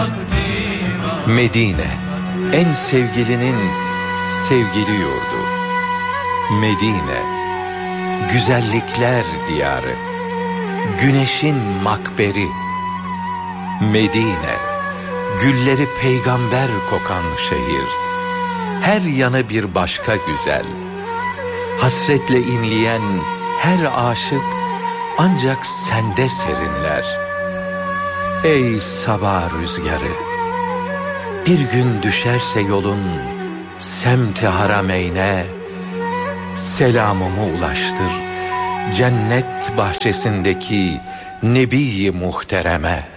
Medine, en sevgilinin sevgili yurdu. Medine, güzellikler diyarı, güneşin makberi. Medine, gülleri peygamber kokan şehir. Her yanı bir başka güzel. Hasretle inleyen her aşık ancak sende serinler. Ey sabah rüzgarı, bir gün düşerse yolun semt-i harameyne, selamımı ulaştır cennet bahçesindeki Nebi-i Muhterem'e.